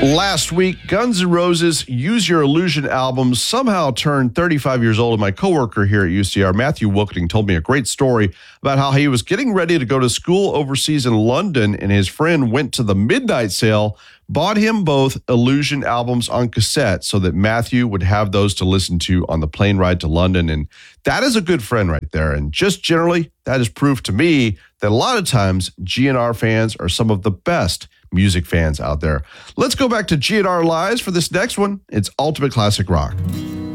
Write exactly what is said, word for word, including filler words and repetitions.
Last week, Guns N' Roses' Use Your Illusion album somehow turned thirty-five years old, and my coworker here at U C R, Matthew Wilkening, told me a great story about how he was getting ready to go to school overseas in London, and his friend went to the midnight sale, bought him both Illusion albums on cassette so that Matthew would have those to listen to on the plane ride to London. And that is a good friend right there. And just generally, that is proof to me that a lot of times G N R fans are some of the best music fans out there. Let's go back to G N R Lives for this next one. It's Ultimate Classic Rock.